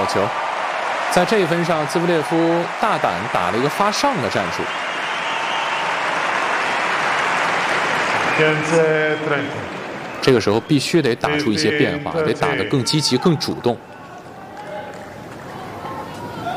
好球。在这一分上，兹布列夫大胆打了一个发上的战术。这个时候必须得打出一些变化，得打得更积极、更主动。